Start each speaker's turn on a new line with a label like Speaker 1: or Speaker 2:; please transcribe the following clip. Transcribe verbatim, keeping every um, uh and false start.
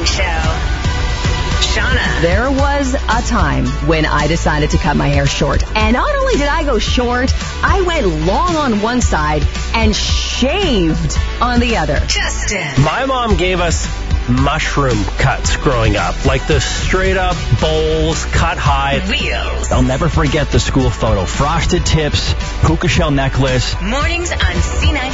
Speaker 1: Show. Shauna.
Speaker 2: There was a time when I decided to cut my hair short. And not only did I go short, I went long on one side and shaved on the other.
Speaker 1: Justin.
Speaker 3: My mom gave us mushroom cuts growing up, like the straight up bowls, cut high.
Speaker 1: Wheels.
Speaker 4: I'll never forget the school photo. Frosted tips, puka shell necklace.
Speaker 1: Mornings on C ninety.